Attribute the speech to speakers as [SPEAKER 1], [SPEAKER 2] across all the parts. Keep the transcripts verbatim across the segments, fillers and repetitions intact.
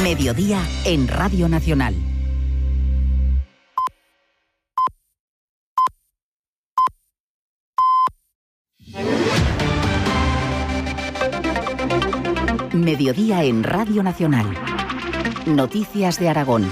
[SPEAKER 1] Mediodía en Radio Nacional. Mediodía en Radio Nacional. Noticias de Aragón.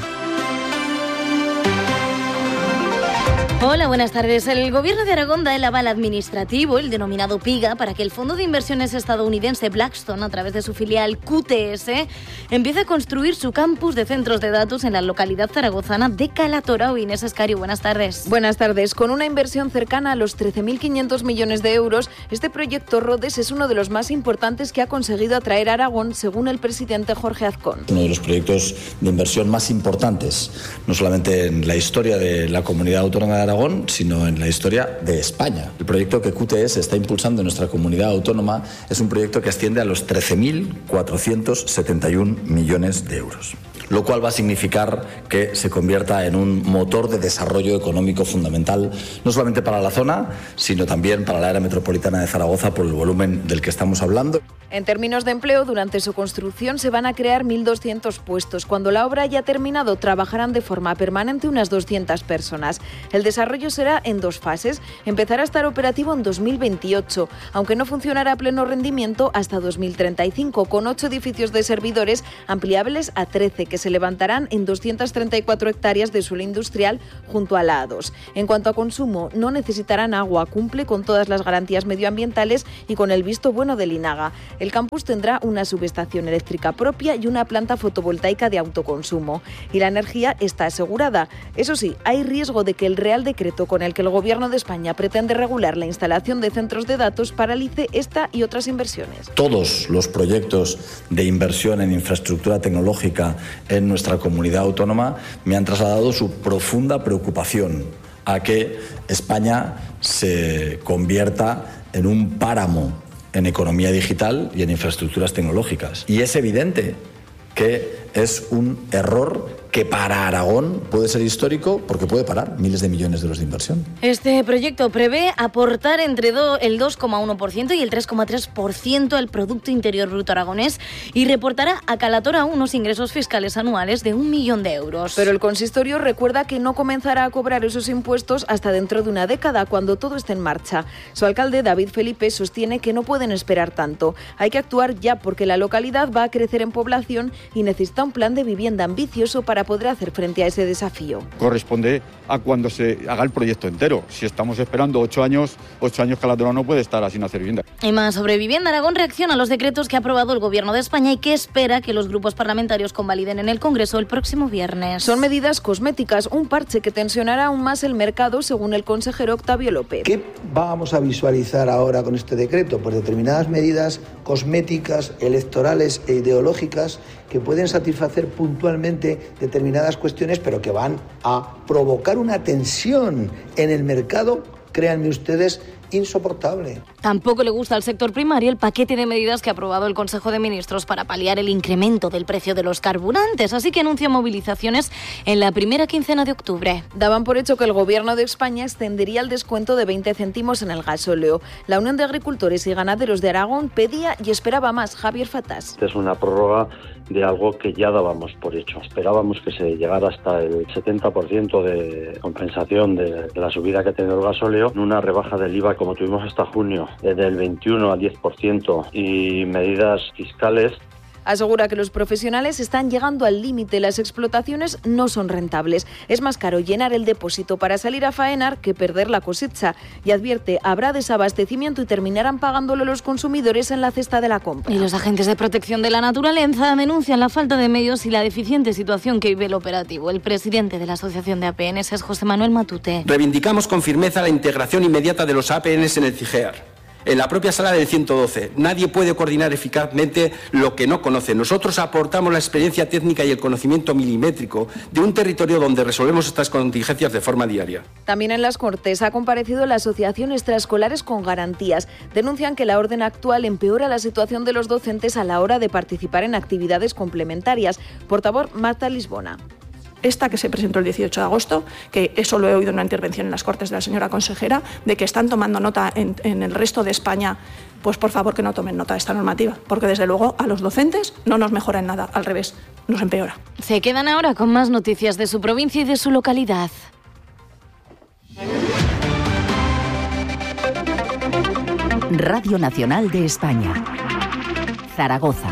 [SPEAKER 2] Hola, buenas tardes. El Gobierno de Aragón da el aval administrativo, el denominado PIGA, para que el fondo de inversiones estadounidense Blackstone, a través de su filial Q T S, empiece a construir su campus de centros de datos en la localidad zaragozana de Calatorao. Inés Escario, buenas tardes.
[SPEAKER 3] Buenas tardes. Con una inversión cercana a los trece mil quinientos millones de euros, este proyecto Rhodes es uno de los más importantes que ha conseguido atraer a Aragón, según el presidente Jorge Azcón.
[SPEAKER 4] Uno de los proyectos de inversión más importantes, no solamente en la historia de la comunidad autónoma de Aragón, sino en la historia de España. El proyecto que Q T S está impulsando en nuestra comunidad autónoma es un proyecto que asciende a los trece mil cuatrocientos setenta y uno millones de euros, lo cual va a significar que se convierta en un motor de desarrollo económico fundamental, no solamente para la zona, sino también para la área metropolitana de Zaragoza, por el volumen del que estamos hablando.
[SPEAKER 3] En términos de empleo, durante su construcción se van a crear mil doscientos puestos. Cuando la obra haya terminado, trabajarán de forma permanente unas doscientas personas. El desarrollo será en dos fases. Empezará a estar operativo en dos mil veintiocho, aunque no funcionará a pleno rendimiento hasta dos mil treinta y cinco, con ocho edificios de servidores ampliables a trece, que se levantarán en doscientas treinta y cuatro hectáreas de suelo industrial junto a la A dos. En cuanto a consumo, no necesitarán agua, cumple con todas las garantías medioambientales y con el visto bueno del INAGA. El campus tendrá una subestación eléctrica propia y una planta fotovoltaica de autoconsumo. Y la energía está asegurada. Eso sí, hay riesgo de que el Real Decreto con el que el Gobierno de España pretende regular la instalación de centros de datos paralice esta y otras inversiones.
[SPEAKER 4] Todos los proyectos de inversión en infraestructura tecnológica en nuestra comunidad autónoma me han trasladado su profunda preocupación a que España se convierta en un páramo en economía digital y en infraestructuras tecnológicas. Y es evidente que es un error que para Aragón puede ser histórico porque puede parar miles de millones de euros de inversión.
[SPEAKER 2] Este proyecto prevé aportar entre do, el dos coma uno por ciento y el tres coma tres por ciento al Producto Interior Bruto aragonés y reportará a Calatorao unos ingresos fiscales anuales de un millón de euros.
[SPEAKER 3] Pero el consistorio recuerda que no comenzará a cobrar esos impuestos hasta dentro de una década, cuando todo esté en marcha. Su alcalde, David Felipe, sostiene que no pueden esperar tanto. Hay que actuar ya porque la localidad va a crecer en población y necesita un plan de vivienda ambicioso para poder hacer frente a ese desafío.
[SPEAKER 5] Corresponde a cuando se haga el proyecto entero. Si estamos esperando ocho años, ocho años Calatorao no puede estar así sin hacer vivienda.
[SPEAKER 2] Y más sobre vivienda, Aragón reacciona a los decretos que ha aprobado el Gobierno de España y que espera que los grupos parlamentarios convaliden en el Congreso el próximo viernes.
[SPEAKER 3] Son medidas cosméticas, un parche que tensionará aún más el mercado, según el consejero Octavio López.
[SPEAKER 6] ¿Qué vamos a visualizar ahora con este decreto? Pues determinadas medidas cosméticas, electorales e ideológicas que pueden satisfacer puntualmente determinadas cuestiones, pero que van a provocar una tensión en el mercado, créanme ustedes, insoportable.
[SPEAKER 2] Tampoco le gusta al sector primario el paquete de medidas que ha aprobado el Consejo de Ministros para paliar el incremento del precio de los carburantes, así que anuncia movilizaciones en la primera quincena de octubre.
[SPEAKER 3] Daban por hecho que el Gobierno de España extendería el descuento de veinte céntimos en el gasóleo. La Unión de Agricultores y Ganaderos de Aragón pedía y esperaba más. Javier Fatás.
[SPEAKER 7] Es una prórroga de algo que ya dábamos por hecho. Esperábamos que se llegara hasta el setenta por ciento de compensación de la subida que ha tenido el gasóleo, en una rebaja del I V A como tuvimos hasta junio, del veintiuno al diez por ciento, y medidas fiscales.
[SPEAKER 3] Asegura que los profesionales están llegando al límite, las explotaciones no son rentables. Es más caro llenar el depósito para salir a faenar que perder la cosecha. Y advierte, habrá desabastecimiento y terminarán pagándolo los consumidores en la cesta de la compra.
[SPEAKER 2] Y los agentes de protección de la naturaleza denuncian la falta de medios y la deficiente situación que vive el operativo. El presidente de la Asociación de A P Ns es José Manuel Matute.
[SPEAKER 8] Reivindicamos con firmeza la integración inmediata de los A P Ns en el CIGEAR. En la propia sala del ciento doce, nadie puede coordinar eficazmente lo que no conoce. Nosotros aportamos la experiencia técnica y el conocimiento milimétrico de un territorio donde resolvemos estas contingencias de forma diaria.
[SPEAKER 3] También en las Cortes ha comparecido la Asociación Extraescolares con Garantías. Denuncian que la orden actual empeora la situación de los docentes a la hora de participar en actividades complementarias. Portavoz Marta Lisbona.
[SPEAKER 9] Esta que se presentó el dieciocho de agosto, que eso lo he oído en una intervención en las Cortes de la señora consejera, de que están tomando nota en, en el resto de España, pues por favor que no tomen nota de esta normativa, porque desde luego a los docentes no nos mejora en nada, al revés, nos empeora.
[SPEAKER 2] Se quedan ahora con más noticias de su provincia y de su localidad.
[SPEAKER 1] Radio Nacional de España. Zaragoza.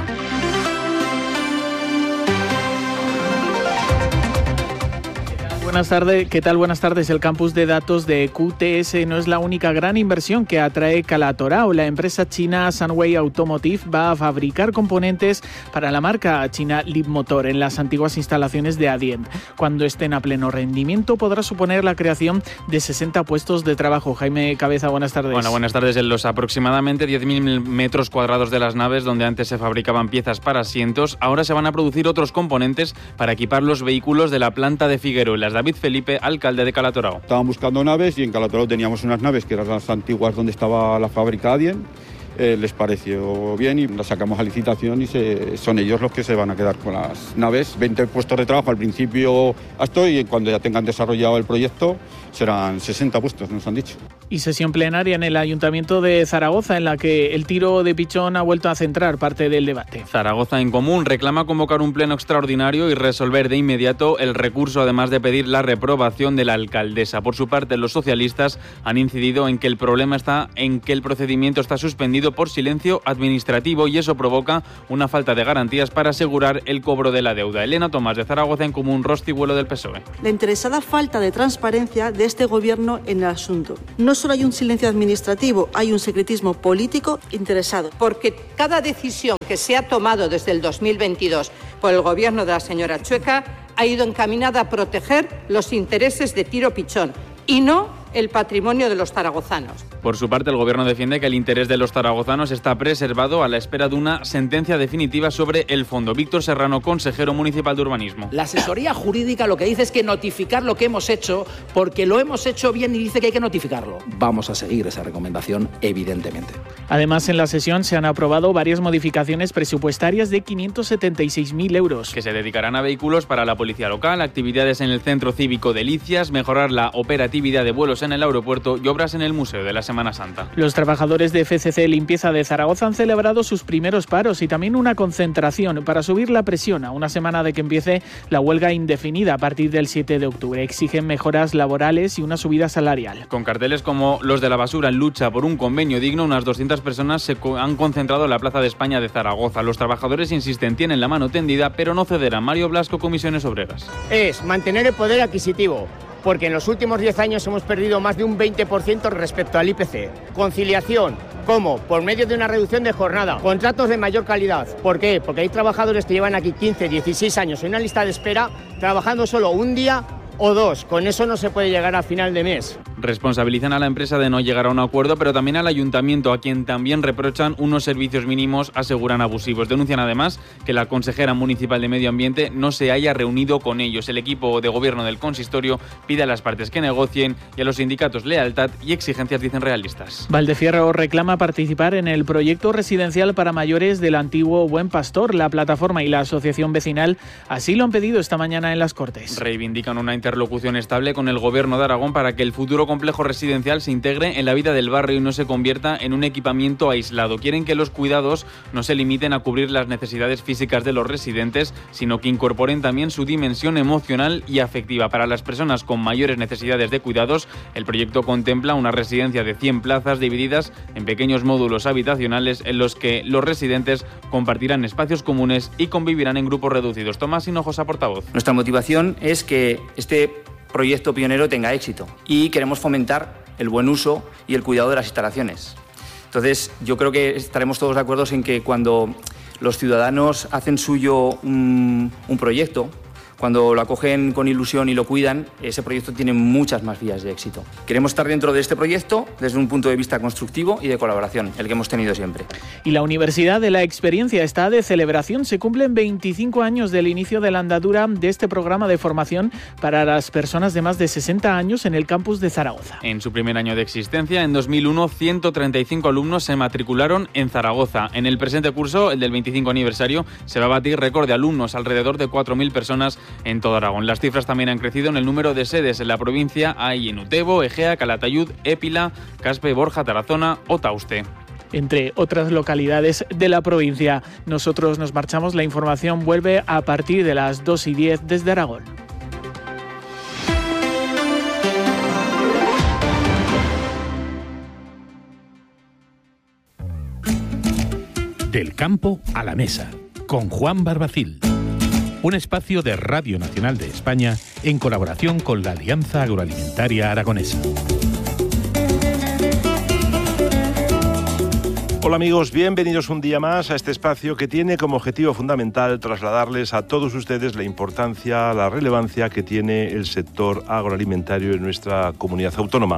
[SPEAKER 10] Buenas tardes, ¿qué tal? Buenas tardes. El campus de datos de Q T S no es la única gran inversión que atrae Calatorao. La empresa china Sunway Automotive va a fabricar componentes para la marca china Leapmotor en las antiguas instalaciones de Adient. Cuando estén a pleno rendimiento podrá suponer la creación de sesenta puestos de trabajo. Jaime Cabeza, buenas tardes.
[SPEAKER 11] Bueno, buenas tardes. En los aproximadamente diez mil metros cuadrados de las naves donde antes se fabricaban piezas para asientos, ahora se van a producir otros componentes para equipar los vehículos de la planta de Figueruelas. David Felipe, alcalde de Calatorao.
[SPEAKER 5] Estaban buscando naves y en Calatorao teníamos unas naves que eran las antiguas donde estaba la fábrica Adient. Eh, les pareció bien y las sacamos a licitación y se, son ellos los que se van a quedar con las naves. veinte puestos de trabajo al principio hasta y cuando ya tengan desarrollado el proyecto serán sesenta puestos, nos han dicho.
[SPEAKER 10] Y sesión plenaria en el Ayuntamiento de Zaragoza en la que el tiro de pichón ha vuelto a centrar parte del debate.
[SPEAKER 11] Zaragoza en Común reclama convocar un pleno extraordinario y resolver de inmediato el recurso, además de pedir la reprobación de la alcaldesa. Por su parte, los socialistas han incidido en que el problema está en que el procedimiento está suspendido por silencio administrativo y eso provoca una falta de garantías para asegurar el cobro de la deuda. Elena Tomás, de Zaragoza en Común, rostivuelo del P S O E.
[SPEAKER 12] La interesada falta de transparencia de este gobierno en el asunto. No solo hay un silencio administrativo, hay un secretismo político interesado.
[SPEAKER 13] Porque cada decisión que se ha tomado desde el dos mil veintidós por el gobierno de la señora Chueca ha ido encaminada a proteger los intereses de Tiro Pichón y no el patrimonio de los zaragozanos.
[SPEAKER 11] Por su parte, el Gobierno defiende que el interés de los zaragozanos está preservado a la espera de una sentencia definitiva sobre el fondo. Víctor Serrano, consejero municipal de urbanismo.
[SPEAKER 14] La asesoría jurídica lo que dice es que notificar lo que hemos hecho, porque lo hemos hecho bien y dice que hay que notificarlo. Vamos a seguir esa recomendación, evidentemente.
[SPEAKER 10] Además, en la sesión se han aprobado varias modificaciones presupuestarias de quinientos setenta y seis mil euros.
[SPEAKER 11] Que se dedicarán a vehículos para la policía local, actividades en el Centro Cívico de Licias, mejorar la operatividad de vuelos en el aeropuerto y obras en el Museo de la Semana Santa.
[SPEAKER 10] Los trabajadores de F C C Limpieza de Zaragoza han celebrado sus primeros paros y también una concentración para subir la presión a una semana de que empiece la huelga indefinida a partir del siete de octubre. Exigen mejoras laborales y una subida salarial.
[SPEAKER 11] Con carteles como los de la basura en lucha por un convenio digno, unas doscientas personas se han concentrado en la Plaza de España de Zaragoza. Los trabajadores insisten, tienen la mano tendida, pero no cederán. Mario Blasco, Comisiones Obreras.
[SPEAKER 15] Es mantener el poder adquisitivo, porque en los últimos diez años hemos perdido más de un veinte por ciento respecto al I P C. Conciliación, ¿cómo? Por medio de una reducción de jornada, contratos de mayor calidad. ¿Por qué? Porque hay trabajadores que llevan aquí quince, dieciséis años en una lista de espera, trabajando solo un día o dos. Con eso no se puede llegar a final de mes.
[SPEAKER 11] Responsabilizan a la empresa de no llegar a un acuerdo, pero también al ayuntamiento, a quien también reprochan unos servicios mínimos, aseguran abusivos. Denuncian además que la consejera municipal de Medio Ambiente no se haya reunido con ellos. El equipo de gobierno del consistorio pide a las partes que negocien y a los sindicatos lealtad y exigencias, dicen, realistas.
[SPEAKER 10] Valdefierro reclama participar en el proyecto residencial para mayores del antiguo Buen Pastor. La plataforma y la asociación vecinal así lo han pedido esta mañana en las Cortes.
[SPEAKER 11] Reivindican una interlocución estable con el gobierno de Aragón para que el futuro complejo residencial se integre en la vida del barrio y no se convierta en un equipamiento aislado. Quieren que los cuidados no se limiten a cubrir las necesidades físicas de los residentes, sino que incorporen también su dimensión emocional y afectiva. Para las personas con mayores necesidades de cuidados, el proyecto contempla una residencia de cien plazas divididas en pequeños módulos habitacionales en los que los residentes compartirán espacios comunes y convivirán en grupos reducidos. Tomás Hinojosa, portavoz.
[SPEAKER 16] Nuestra motivación es que este proyecto pionero tenga éxito y queremos fomentar el buen uso y el cuidado de las instalaciones. Entonces, yo creo que estaremos todos de acuerdo en que cuando los ciudadanos hacen suyo un, un proyecto, cuando lo acogen con ilusión y lo cuidan, ese proyecto tiene muchas más vías de éxito. Queremos estar dentro de este proyecto desde un punto de vista constructivo y de colaboración, el que hemos tenido siempre.
[SPEAKER 10] Y la Universidad de la Experiencia está de celebración. Se cumplen veinticinco años del inicio de la andadura de este programa de formación para las personas de más de sesenta años en el campus de Zaragoza.
[SPEAKER 11] En su primer año de existencia, en dos mil uno, ciento treinta y cinco alumnos se matricularon en Zaragoza. En el presente curso, el del veinticinco aniversario, se va a batir récord de alumnos, alrededor de cuatro mil personas en todo Aragón. Las cifras también han crecido en el número de sedes. En la provincia hay en Utebo, Egea, Calatayud, Épila, Caspe, Borja, Tarazona o Tauste.
[SPEAKER 10] entre otras localidades de la provincia. Nosotros nos marchamos, la información vuelve a partir de las dos y diez desde Aragón.
[SPEAKER 17] Del campo a la mesa, con Juan Barbacil. Un espacio de Radio Nacional de España en colaboración con la Alianza Agroalimentaria Aragonesa.
[SPEAKER 18] Hola amigos, bienvenidos un día más a este espacio que tiene como objetivo fundamental trasladarles a todos ustedes la importancia, la relevancia que tiene el sector agroalimentario en nuestra comunidad autónoma.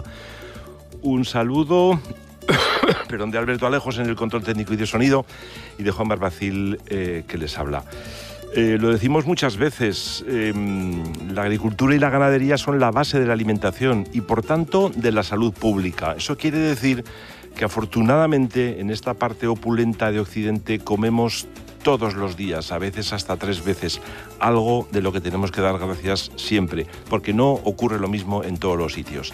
[SPEAKER 18] Un saludo perdón, de Alberto Alejos en el control técnico y de sonido y de Juan Barbacil eh, que les habla. Eh, lo decimos muchas veces, eh, la agricultura y la ganadería son la base de la alimentación y por tanto de la salud pública. Eso quiere decir que afortunadamente en esta parte opulenta de Occidente comemos todos los días, a veces hasta tres veces, algo de lo que tenemos que dar gracias siempre, porque no ocurre lo mismo en todos los sitios.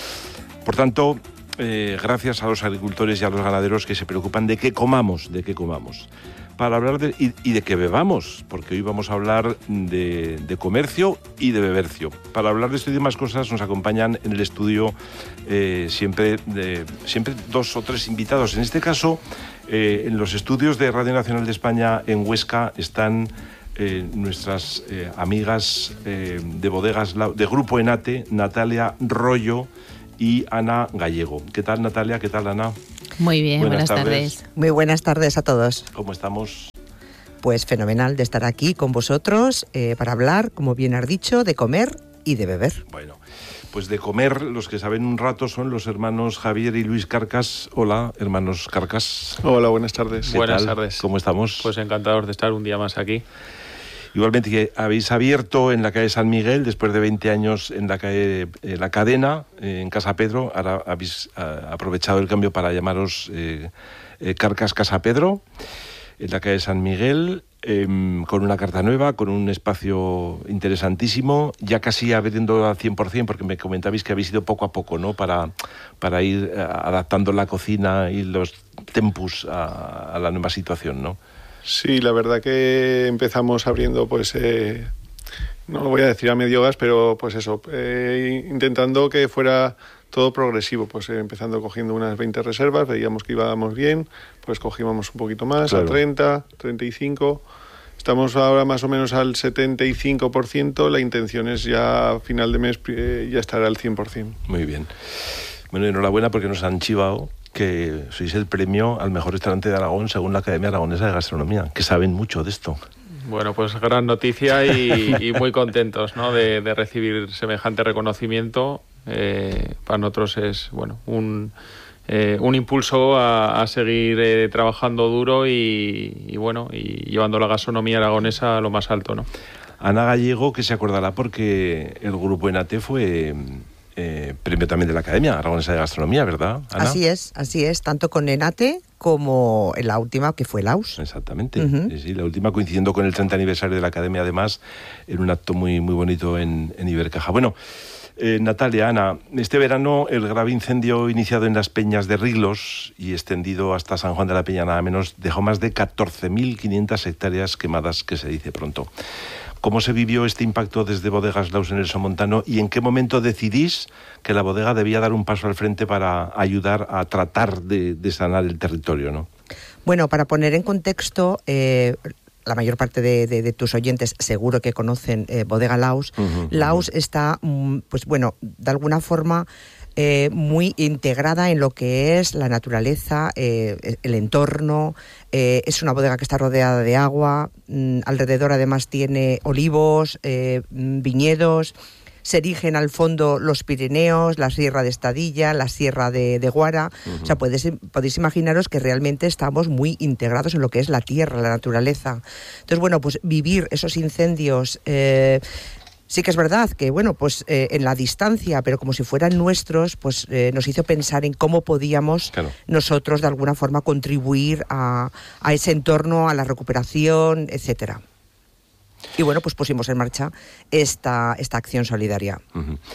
[SPEAKER 18] Por tanto, Eh, gracias a los agricultores y a los ganaderos que se preocupan de qué comamos, de qué comamos. Para hablar de, y, y de qué bebamos, porque hoy vamos a hablar de, de comercio y de bebercio. Para hablar de esto y demás cosas nos acompañan en el estudio eh, siempre, de, siempre dos o tres invitados. En este caso, eh, en los estudios de Radio Nacional de España en Huesca están eh, nuestras eh, amigas eh, de bodegas de Grupo Enate, Natalia Rollo y Ana Gallego. ¿Qué tal, Natalia? ¿Qué tal, Ana?
[SPEAKER 19] Muy bien, buenas, buenas tardes. tardes. Muy buenas tardes a todos.
[SPEAKER 18] ¿Cómo estamos?
[SPEAKER 19] Pues fenomenal de estar aquí con vosotros eh, para hablar, como bien has dicho, de comer y de beber.
[SPEAKER 18] Bueno, pues de comer, los que saben un rato son los hermanos Javier y Luis Carcas. Hola, hermanos Carcas.
[SPEAKER 20] Hola, buenas tardes.
[SPEAKER 11] Buenas
[SPEAKER 18] tal?
[SPEAKER 11] tardes.
[SPEAKER 18] ¿Cómo estamos?
[SPEAKER 11] Pues encantados de estar un día más aquí.
[SPEAKER 18] Igualmente que habéis abierto en la calle San Miguel, después de veinte años en la calle eh, La Cadena, eh, en Casa Pedro, ahora habéis uh, aprovechado el cambio para llamaros eh, eh, Carcas Casa Pedro, en la calle San Miguel, eh, con una carta nueva, con un espacio interesantísimo, ya casi abriendo al cien por ciento, porque me comentabais que habéis ido poco a poco, ¿no?, para, para ir uh, adaptando la cocina y los tempus a, a la nueva situación, ¿no?
[SPEAKER 20] Sí, la verdad que empezamos abriendo, pues, eh, no lo voy a decir a medio gas, pero pues eso, eh, intentando que fuera todo progresivo, pues eh, empezando cogiendo unas veinte reservas, veíamos que íbamos bien, pues cogíamos un poquito más, claro, a treinta, treinta y cinco, estamos ahora más o menos al setenta y cinco por ciento, la intención es ya a final de mes eh, ya estar al cien por ciento.
[SPEAKER 18] Muy bien. Bueno, enhorabuena porque nos han chivado que sois el premio al mejor restaurante de Aragón según la Academia Aragonesa de Gastronomía, que saben mucho de esto.
[SPEAKER 11] Bueno, pues gran noticia y, y muy contentos, ¿no?, de, de recibir semejante reconocimiento. Eh, para nosotros es, bueno, un, eh, un impulso a, a seguir eh, trabajando duro y, y bueno, y llevando la gastronomía aragonesa a lo más alto, ¿no?
[SPEAKER 18] Ana Gallego, que se acordará porque el Grupo Enate fue eh, premio también de la Academia Aragonesa de Gastronomía, ¿verdad, Ana?
[SPEAKER 19] Así es, así es, tanto con Enate como en la última, que fue Laus.
[SPEAKER 18] Exactamente,
[SPEAKER 19] uh-huh.
[SPEAKER 18] sí, sí, la última coincidiendo con el treinta aniversario de la Academia, además, en un acto muy, muy bonito en, en Ibercaja. Bueno, eh, Natalia, Ana, este verano el grave incendio iniciado en las Peñas de Riglos y extendido hasta San Juan de la Peña, nada menos, dejó más de catorce mil quinientas hectáreas quemadas, que se dice pronto. ¿Cómo se vivió este impacto desde Bodegas Laus en el Somontano y en qué momento decidís que la bodega debía dar un paso al frente para ayudar a tratar de, de sanar el territorio, ¿no?
[SPEAKER 19] Bueno, para poner en contexto, eh, la mayor parte de, de, de tus oyentes seguro que conocen eh, Bodega Laus. Uh-huh, Laus uh-huh. está, pues bueno, de alguna forma Eh, muy integrada en lo que es la naturaleza, eh, el entorno. Eh, es una bodega que está rodeada de agua, mm, alrededor además tiene olivos, eh, viñedos, se erigen al fondo los Pirineos, la Sierra de Estadilla, la Sierra de, de Guara. Uh-huh. O sea, podéis, podéis imaginaros que realmente estamos muy integrados en lo que es la tierra, la naturaleza. Entonces, bueno, pues vivir esos incendios... Eh, Sí que es verdad que, bueno, pues eh, en la distancia, pero como si fueran nuestros, pues eh, nos hizo pensar en cómo podíamos claro. nosotros de alguna forma contribuir a, a ese entorno, a la recuperación, etcétera. Y bueno, pues pusimos en marcha esta, esta acción solidaria.
[SPEAKER 18] Uh-huh.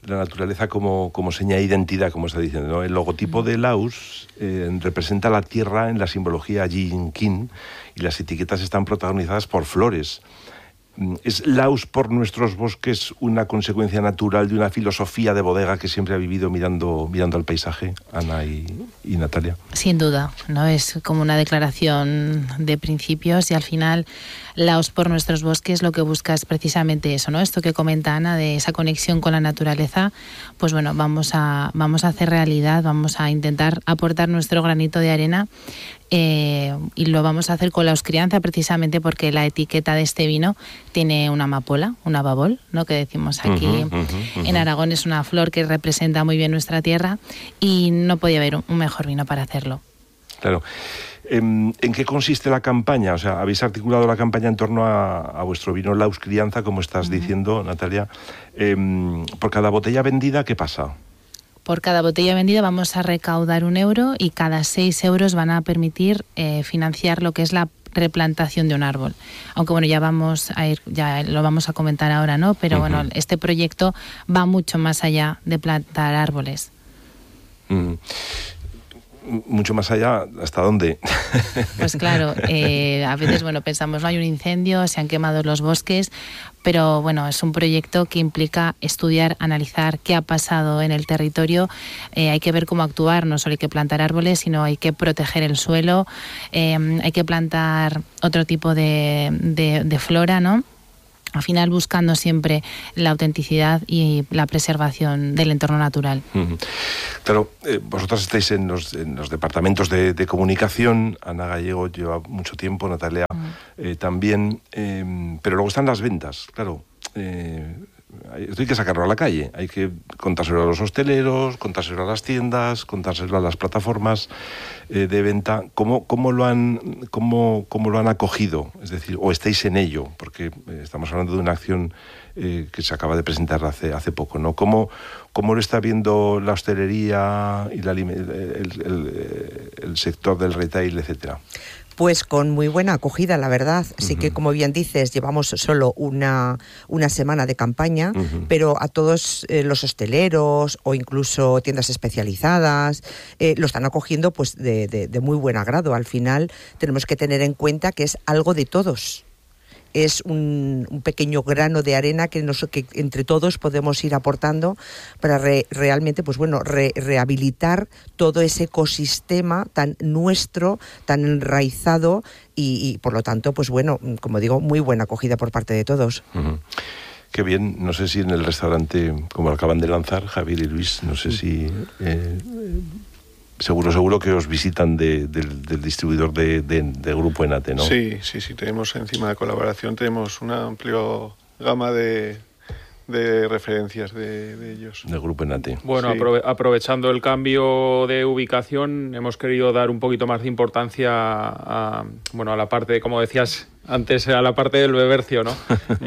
[SPEAKER 18] la naturaleza como, como seña de identidad, como está diciendo, ¿no? El logotipo de Laus eh, representa la tierra en la simbología Yin-Kin y las etiquetas están protagonizadas por flores. ¿Es Laus por nuestros bosques una consecuencia natural de una filosofía de bodega que siempre ha vivido mirando, mirando al paisaje, Ana y, y Natalia?
[SPEAKER 21] Sin duda, ¿no? Es como una declaración de principios y al final Laus por nuestros bosques lo que busca es precisamente eso, ¿no? Esto que comenta Ana de esa conexión con la naturaleza, pues bueno, vamos a, vamos a hacer realidad, vamos a intentar aportar nuestro granito de arena. Eh, y lo vamos a hacer con la crianza precisamente porque la etiqueta de este vino tiene una amapola, una babol, ¿no? Que decimos aquí uh-huh, uh-huh, uh-huh. en Aragón, es una flor que representa muy bien nuestra tierra y no podía haber un, un mejor vino para hacerlo. Claro.
[SPEAKER 18] ¿En, ¿En qué consiste la campaña? O sea, habéis articulado la campaña en torno a, a vuestro vino Laus Crianza, como estás uh-huh. diciendo, Natalia. Eh, por cada botella vendida, ¿qué pasa?
[SPEAKER 21] Por cada botella vendida vamos a recaudar un euro y cada seis euros van a permitir eh, financiar lo que es la replantación de un árbol. Aunque bueno, ya vamos a ir, ya lo vamos a comentar ahora, ¿no? Pero uh-huh. bueno, este proyecto va mucho más allá de plantar árboles.
[SPEAKER 18] Uh-huh. Mucho más allá, ¿hasta dónde?
[SPEAKER 21] Pues claro, eh, a veces bueno pensamos, no hay un incendio, se han quemado los bosques, pero bueno, es un proyecto que implica estudiar, analizar qué ha pasado en el territorio, eh, hay que ver cómo actuar, no solo hay que plantar árboles, sino hay que proteger el suelo, eh, hay que plantar otro tipo de, de, de flora, ¿no? Al final buscando siempre la autenticidad y la preservación del entorno natural.
[SPEAKER 18] Uh-huh. Claro, eh, vosotras estáis en los, en los departamentos de, de comunicación, Ana Gallego lleva mucho tiempo, Natalia uh-huh. eh, también, eh, pero luego están las ventas, claro. Eh, esto hay que sacarlo a la calle, hay que contárselo a los hosteleros, contárselo a las tiendas, contárselo a las plataformas eh, de venta. ¿Cómo, cómo, lo han, cómo, ¿Cómo lo han acogido? Es decir, o estáis en ello, porque eh, estamos hablando de una acción eh, que se acaba de presentar hace, hace poco, ¿no? ¿Cómo, ¿Cómo lo está viendo la hostelería y la, el, el, el, el sector del retail, etcétera?
[SPEAKER 19] Pues con muy buena acogida, la verdad. Sí uh-huh. que, como bien dices, llevamos solo una, una semana de campaña, uh-huh. pero a todos eh, los hosteleros o incluso tiendas especializadas eh, lo están acogiendo pues de, de, de muy buen agrado. Al final tenemos que tener en cuenta que es algo de todos. Es un, un pequeño grano de arena que, nos, que entre todos podemos ir aportando para re, realmente pues bueno, re, rehabilitar todo ese ecosistema tan nuestro, tan enraizado y, y por lo tanto, pues bueno, como digo, muy buena acogida por parte de todos.
[SPEAKER 18] Uh-huh. Qué bien, no sé si en el restaurante, como lo acaban de lanzar, Javier y Luis, no sé si... Eh, Seguro, seguro que os visitan de, de, del distribuidor de, de, de Grupo Enate, ¿no?
[SPEAKER 20] Sí, sí, sí, tenemos encima de colaboración, tenemos una amplia gama de, de referencias de, de ellos.
[SPEAKER 18] De Grupo Enate.
[SPEAKER 11] Bueno, sí. aprove- aprovechando el cambio de ubicación, hemos querido dar un poquito más de importancia a, bueno, a la parte, como decías antes, a la parte del bebercio, ¿no?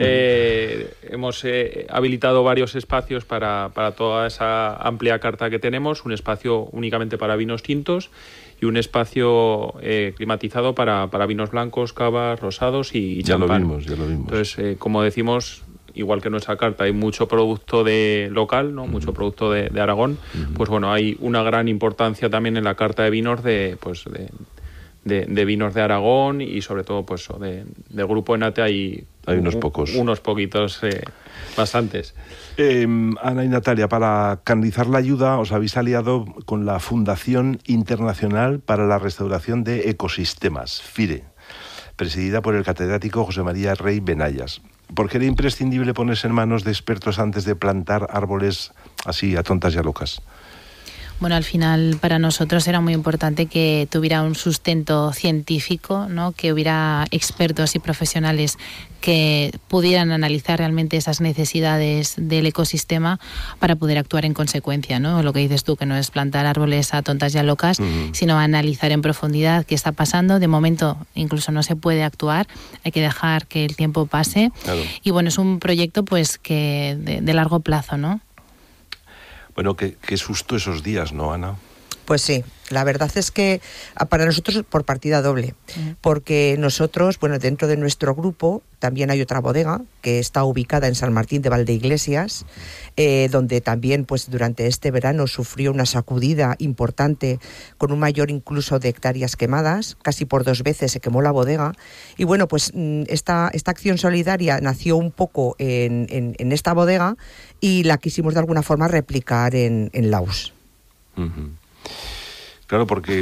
[SPEAKER 11] eh, hemos eh, habilitado varios espacios para, para toda esa amplia carta que tenemos, un espacio únicamente para vinos tintos y un espacio eh, climatizado para, para vinos blancos, cavas, rosados y, y
[SPEAKER 18] ya
[SPEAKER 11] champán.
[SPEAKER 18] Lo vimos, ya lo vimos.
[SPEAKER 11] Entonces, eh, como decimos, igual que en nuestra carta hay mucho producto de local, ¿no? Uh-huh. Mucho producto de, de Aragón, uh-huh. pues bueno, hay una gran importancia también en la carta de vinos de, pues de, de, de vinos de Aragón y sobre todo pues de, de Grupo Enate hay,
[SPEAKER 18] hay unos pocos.
[SPEAKER 11] Unos poquitos, eh, bastantes.
[SPEAKER 18] Eh, Ana y Natalia, para canalizar la ayuda os habéis aliado con la Fundación Internacional para la Restauración de Ecosistemas, FIRE, presidida por el catedrático José María Rey Benayas. ¿Por qué era imprescindible ponerse en manos de expertos antes de plantar árboles así a tontas y a locas?
[SPEAKER 21] Bueno, al final para nosotros era muy importante que tuviera un sustento científico, ¿no? Que hubiera expertos y profesionales que pudieran analizar realmente esas necesidades del ecosistema para poder actuar en consecuencia, ¿no? Lo que dices tú, que no es plantar árboles a tontas y a locas, uh-huh. sino analizar en profundidad qué está pasando. De momento incluso no se puede actuar, hay que dejar que el tiempo pase. Claro. Y bueno, es un proyecto pues que de, de largo plazo, ¿no?
[SPEAKER 18] Bueno, qué, qué susto esos días, ¿no, Ana?
[SPEAKER 19] Pues sí, la verdad es que para nosotros por partida doble, porque nosotros, bueno, dentro de nuestro grupo también hay otra bodega que está ubicada en San Martín de Valdeiglesias, eh, donde también pues durante este verano sufrió una sacudida importante con un mayor incluso de hectáreas quemadas, casi por dos veces se quemó la bodega, y bueno, pues esta, esta acción solidaria nació un poco en, en, en esta bodega y la quisimos de alguna forma replicar en, en Laus.
[SPEAKER 18] Uh-huh. Claro, porque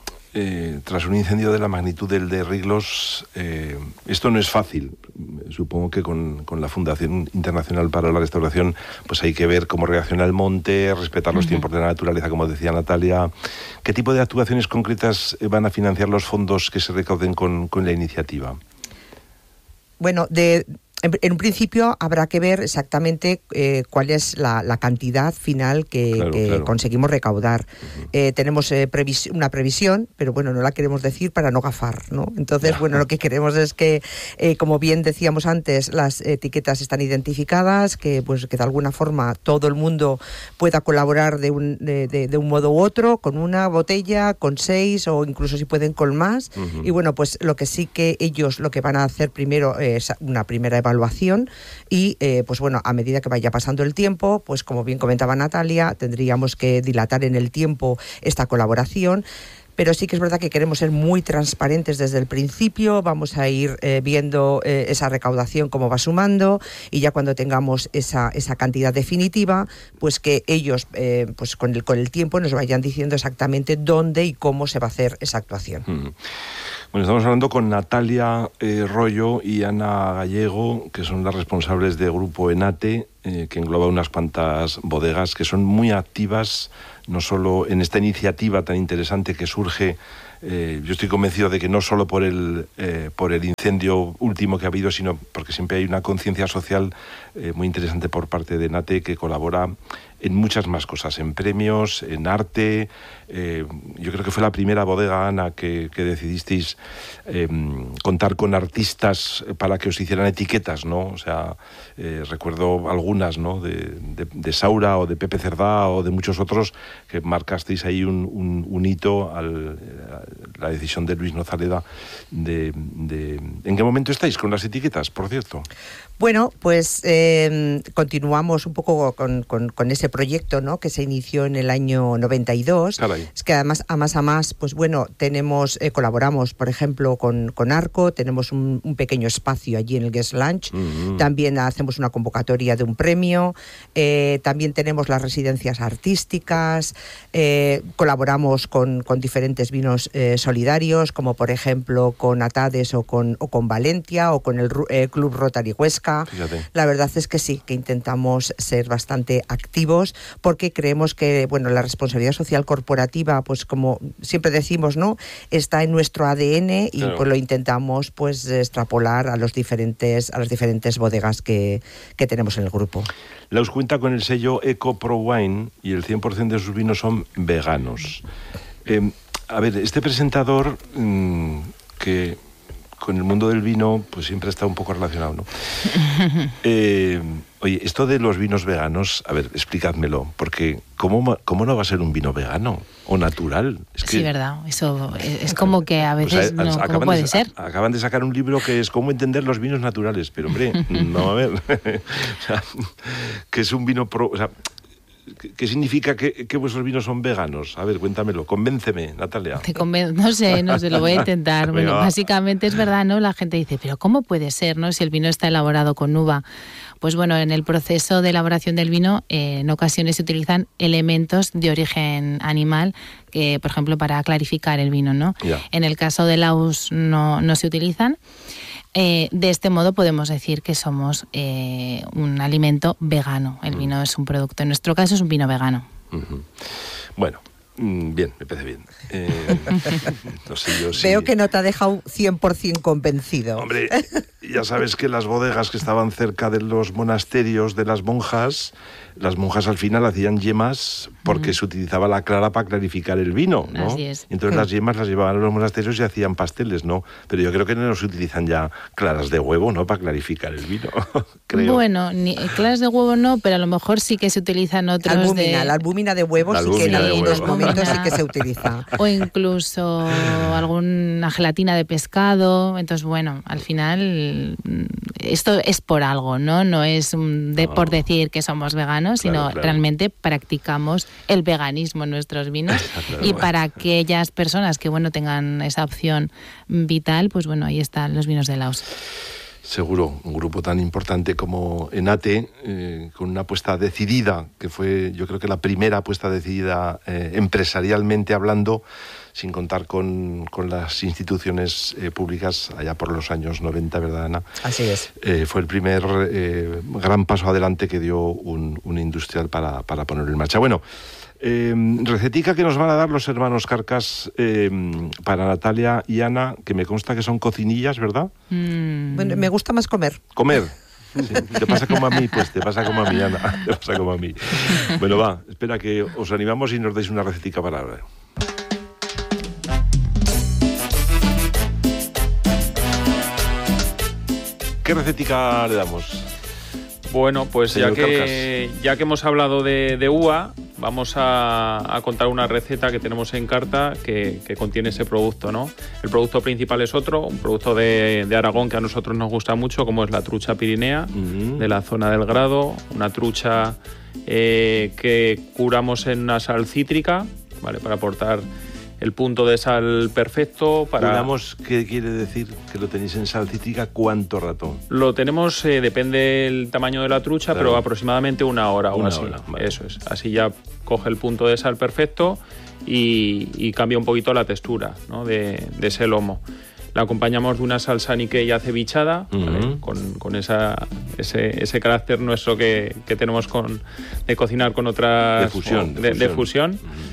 [SPEAKER 18] eh, tras un incendio de la magnitud del de Riglos, eh, esto no es fácil. Supongo que con, con la Fundación Internacional para la Restauración pues hay que ver cómo reacciona el monte, respetar los uh-huh. tiempos de la naturaleza, como decía Natalia. ¿Qué tipo de actuaciones concretas van a financiar los fondos que se recauden con, con la iniciativa?
[SPEAKER 19] Bueno, de... En, en un principio habrá que ver exactamente eh, cuál es la, la cantidad final que, claro, que claro. conseguimos recaudar. Uh-huh. Eh, tenemos eh, previs- una previsión, pero bueno, no la queremos decir para no gafar, ¿no? Entonces, bueno, lo que queremos es que, eh, como bien decíamos antes, las etiquetas están identificadas, que pues que de alguna forma todo el mundo pueda colaborar de un, de, de, de un modo u otro, con una botella, con seis o incluso si pueden con más. Uh-huh. Y bueno, pues lo que sí que ellos lo que van a hacer primero es una primera evaluación evaluación y eh, pues bueno, a medida que vaya pasando el tiempo, pues como bien comentaba Natalia, tendríamos que dilatar en el tiempo esta colaboración. Pero sí que es verdad que queremos ser muy transparentes desde el principio, vamos a ir eh, viendo eh, esa recaudación cómo va sumando y ya cuando tengamos esa, esa cantidad definitiva, pues que ellos eh, pues con el, con el tiempo nos vayan diciendo exactamente dónde y cómo se va a hacer esa actuación.
[SPEAKER 18] Mm. Bueno, estamos hablando con Natalia eh, Rollo y Ana Gallego, que son las responsables de Grupo Enate, eh, que engloba unas cuantas bodegas que son muy activas, no solo en esta iniciativa tan interesante que surge. Eh, yo estoy convencido de que no solo por el, eh, por el incendio último que ha habido, sino porque siempre hay una conciencia social eh, muy interesante por parte de Enate, que colabora en muchas más cosas, en premios, en arte. Eh, yo creo que fue la primera bodega, Ana, que, que decidisteis eh, contar con artistas para que os hicieran etiquetas, ¿no? O sea, eh, recuerdo algunas, ¿no? De, de, de Saura o de Pepe Cerdá o de muchos otros, que marcasteis ahí un, un, un hito al a la decisión de Luis Nozaleda de, de... ¿En qué momento estáis con las etiquetas, por cierto?
[SPEAKER 19] Bueno, pues eh, continuamos un poco con, con, con ese proyecto, ¿no? Que se inició en el año noventa y dos. Caray. Es que además, a más a más, pues bueno, tenemos, eh, colaboramos, por ejemplo, con, con Arco, tenemos un, un pequeño espacio allí en el Guest Lunch, mm-hmm. También hacemos una convocatoria de un premio, eh, también tenemos las residencias artísticas, eh, colaboramos con, con diferentes vinos eh, solidarios, como por ejemplo con Atades o con, o con Valentia o con el eh, Club Rotary Huesca. Fíjate. La verdad es que sí, que intentamos ser bastante activos porque creemos que, bueno, la responsabilidad social corporativa, pues como siempre decimos, ¿no? Está en nuestro A D N y claro. Pues lo intentamos pues extrapolar a los diferentes a las diferentes bodegas que, que tenemos en el grupo.
[SPEAKER 18] Laus cuenta con el sello Eco Pro Wine y el cien por ciento de sus vinos son veganos. Eh, a ver, este presentador mmm, que con el mundo del vino pues siempre está un poco relacionado, ¿no? eh, oye, esto de los vinos veganos, a ver, explícadmelo, porque ¿cómo, cómo no va a ser un vino vegano o natural? Es que,
[SPEAKER 21] sí, verdad, eso es como que a veces o sea, no, ¿cómo puede
[SPEAKER 18] de,
[SPEAKER 21] ser?
[SPEAKER 18] Acaban de sacar un libro que es cómo entender los vinos naturales, pero hombre, no, a ver, o sea, que es un vino pro... O sea, ¿qué significa que, que vuestros vinos son veganos? A ver, cuéntamelo, convénceme, Natalia.
[SPEAKER 21] Te conven- no sé, no sé, lo voy a intentar. Bueno, básicamente es verdad, ¿no? La gente dice, pero ¿cómo puede ser, no? Si el vino está elaborado con uva. Pues bueno, en el proceso de elaboración del vino, eh, en ocasiones se utilizan elementos de origen animal, que, por ejemplo, para clarificar el vino, ¿no? Yeah. En el caso de Laus no, no se utilizan. Eh, de este modo podemos decir que somos eh, un alimento vegano. El vino es un producto, en nuestro caso es un vino vegano.
[SPEAKER 18] Uh-huh. Bueno, bien, me parece bien. Eh, no sé yo si...
[SPEAKER 19] Veo que no te ha dejado cien por ciento convencido.
[SPEAKER 18] Hombre, ya sabes que las bodegas que estaban cerca de los monasterios de las monjas, las monjas al final hacían yemas porque mm. se utilizaba la clara para clarificar el vino, ¿no?
[SPEAKER 21] Así es.
[SPEAKER 18] Entonces mm. las yemas las llevaban a los monasterios y hacían pasteles, ¿no? Pero yo creo que no se utilizan ya claras de huevo, ¿no? Para clarificar el vino, creo.
[SPEAKER 21] Bueno, ni, claras de huevo no, pero a lo mejor sí que se utilizan otros
[SPEAKER 19] albúmina,
[SPEAKER 21] de...
[SPEAKER 19] La albúmina de huevo sí que en algunos momentos sí que se utiliza.
[SPEAKER 21] O incluso alguna gelatina de pescado. Entonces, bueno, al final esto es por algo, ¿no? No es de, no. por decir que somos veganos, claro, sino claro. realmente practicamos el veganismo en nuestros vinos. Claro. Y para aquellas personas que, bueno, tengan esa opción vital, pues bueno, ahí están los vinos de Laus.
[SPEAKER 18] Seguro, un grupo tan importante como Enate, eh, con una apuesta decidida, que fue yo creo que la primera apuesta decidida eh, empresarialmente hablando, sin contar con, con las instituciones eh, públicas allá por los años noventa, ¿verdad, Ana?
[SPEAKER 19] Así es.
[SPEAKER 18] Eh, fue el primer eh, gran paso adelante que dio un, un industrial para, para ponerlo en marcha. Bueno, Eh, recetica que nos van a dar los hermanos Carcas eh, para Natalia y Ana, que me consta que son cocinillas, ¿verdad?
[SPEAKER 19] Mm. Bueno, me gusta más comer.
[SPEAKER 18] Comer. Sí, te pasa como a mí, pues te pasa como a mí, Ana. Te pasa como a mí. Bueno, va, espera que os animamos y nos deis una recetica para ahora. ¿Qué recetica le damos?
[SPEAKER 11] Bueno, pues ya que, ya que hemos hablado de, de uva, vamos a, a contar una receta que tenemos en carta que, que contiene ese producto, ¿no? El producto principal es otro, un producto de, de Aragón que a nosotros nos gusta mucho, como es la trucha pirinea, uh-huh. de la zona del Grado, una trucha eh, que curamos en una sal cítrica, ¿vale? Para aportar el punto de sal perfecto para...
[SPEAKER 18] Curamos, ¿qué quiere decir que lo tenéis en sal cítrica? ¿Cuánto rato?
[SPEAKER 11] Lo tenemos, eh, depende del tamaño de la trucha, claro. pero aproximadamente una hora o
[SPEAKER 18] una
[SPEAKER 11] así.
[SPEAKER 18] Hora, vale.
[SPEAKER 11] Eso es. Así ya coge el punto de sal perfecto y, y cambia un poquito la textura, ¿no? de, de ese lomo. La acompañamos de una salsa Nikkei acevichada, uh-huh. ¿vale? con, con esa, ese, ese carácter nuestro que, que tenemos con, de cocinar con otras...
[SPEAKER 18] De fusión.
[SPEAKER 11] De, de fusión. De fusión. Uh-huh.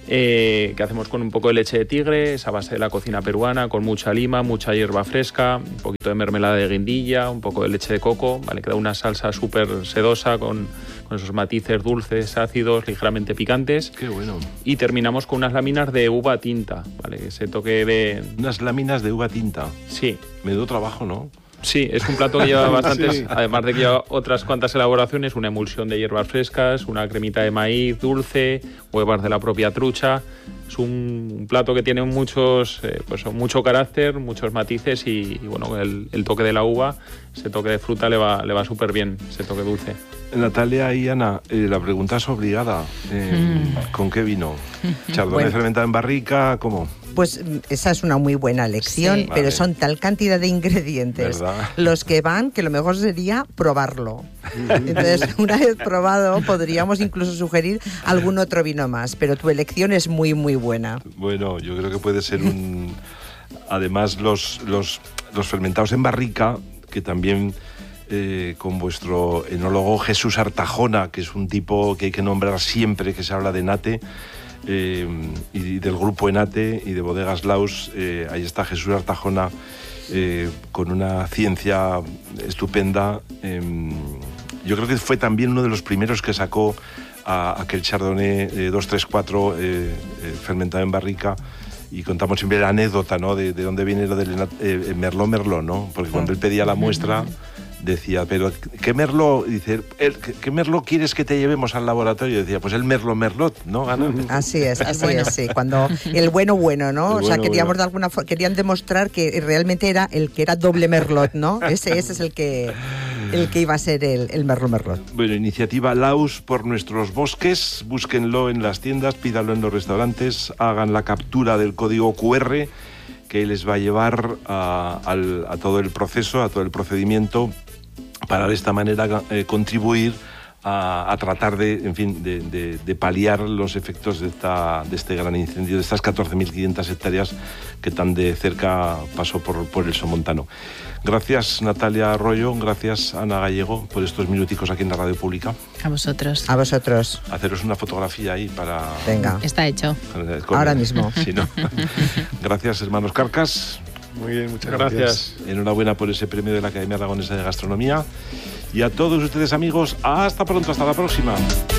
[SPEAKER 11] Eh, que hacemos con un poco de leche de tigre, esa base de la cocina peruana, con mucha lima, mucha hierba fresca, un poquito de mermelada de guindilla, un poco de leche de coco, ¿vale? Que da una salsa súper sedosa con, con esos matices dulces, ácidos, ligeramente picantes.
[SPEAKER 18] Qué bueno.
[SPEAKER 11] Y terminamos con unas láminas de uva tinta, ¿vale? Ese toque de...
[SPEAKER 18] Unas láminas de uva tinta.
[SPEAKER 11] Sí.
[SPEAKER 18] Menudo trabajo, ¿no?
[SPEAKER 11] Sí, es un plato que lleva bastantes, sí. además de que lleva otras cuantas elaboraciones, una emulsión de hierbas frescas, una cremita de maíz dulce, huevas de la propia trucha. Es un, un plato que tiene muchos, eh, pues mucho carácter, muchos matices y, y bueno, el, el toque de la uva, ese toque de fruta le va, le va súper bien, ese toque dulce.
[SPEAKER 18] Natalia y Ana, eh, la pregunta es obligada. Eh, mm. ¿Con qué vino? ¿Chardonnay bueno. fermentado en barrica? ¿Cómo?
[SPEAKER 19] Pues esa es una muy buena elección, sí. pero vale. son tal cantidad de ingredientes ¿verdad? Los que van que lo mejor sería probarlo. Entonces, una vez probado, podríamos incluso sugerir algún otro vino más, pero tu elección es muy, muy buena.
[SPEAKER 18] Bueno, yo creo que puede ser un... Además, los, los, los fermentados en barrica, que también... Eh, con vuestro enólogo Jesús Artajona, que es un tipo que hay que nombrar siempre que se habla de Enate, eh, y del grupo Enate y de Bodegas Laus. Eh, ahí está Jesús Artajona eh, con una ciencia estupenda. Eh, yo creo que fue también uno de los primeros que sacó a aquel Chardonnay eh, dos tres cuatro eh, eh, fermentado en barrica. Y contamos siempre la anécdota, ¿no? De, de dónde viene lo del eh, Merlot Merlot, ¿no? Porque cuando él pedía la muestra decía, pero ¿qué Merlot? Dice, ¿qué Merlot quieres que te llevemos al laboratorio? Decía, pues el Merlot Merlot, ¿no? Ana.
[SPEAKER 19] Así es, así bueno. es, sí. Cuando el bueno bueno, ¿no? El o sea, bueno, queríamos bueno. de alguna forma, querían demostrar que realmente era el que era doble Merlot, ¿no? Ese, ese es el que el que iba a ser el, el Merlot Merlot.
[SPEAKER 18] Bueno, iniciativa Laus por nuestros bosques, búsquenlo en las tiendas, pídanlo en los restaurantes, hagan la captura del código cu erre que les va a llevar a, al, a todo el proceso, a todo el procedimiento, para de esta manera eh, contribuir a, a tratar de, en fin, de, de, de paliar los efectos de, esta, de este gran incendio, de estas catorce mil quinientas hectáreas que tan de cerca pasó por, por el Somontano. Gracias, Natalia Arroyo, gracias, Ana Gallego, por estos minuticos aquí en la Radio Pública.
[SPEAKER 21] A vosotros.
[SPEAKER 19] A vosotros.
[SPEAKER 18] Haceros una fotografía ahí para...
[SPEAKER 19] Venga.
[SPEAKER 21] Está hecho.
[SPEAKER 19] Con, Ahora mismo.
[SPEAKER 18] Si no. Gracias, hermanos Carcas.
[SPEAKER 20] Muy bien, muchas gracias. gracias.
[SPEAKER 18] Enhorabuena por ese premio de la Academia Aragonesa de Gastronomía. Y a todos ustedes, amigos, hasta pronto, hasta la próxima.